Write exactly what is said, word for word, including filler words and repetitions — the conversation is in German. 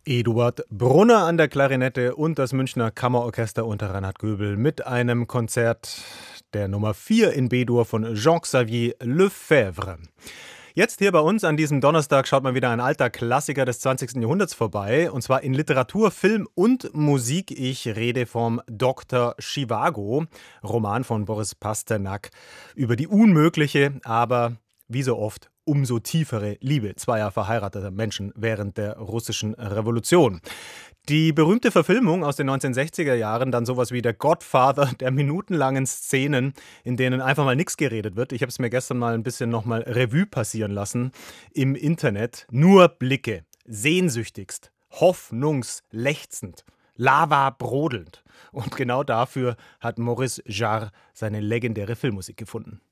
Eduard Brunner an der Klarinette und das Münchner Kammerorchester unter Reinhard Göbel mit einem Konzert der Nummer vier in B-Dur von Jean-Xavier Lefebvre. Jetzt hier bei uns an diesem Donnerstag schaut mal wieder ein alter Klassiker des zwanzigsten Jahrhunderts vorbei, und zwar in Literatur, Film und Musik. Ich rede vom Doktor Zhivago, Roman von Boris Pasternak über die unmögliche, aber wie so oft umso tiefere Liebe zweier verheirateter Menschen während der russischen Revolution. Die berühmte Verfilmung aus den neunzehnhundertsechziger Jahren, dann sowas wie der Godfather der minutenlangen Szenen, in denen einfach mal nichts geredet wird. Ich habe es mir gestern mal ein bisschen nochmal Revue passieren lassen im Internet. Nur Blicke, sehnsüchtigst, hoffnungslechzend, Lava brodelnd. Und genau dafür hat Maurice Jarre seine legendäre Filmmusik gefunden.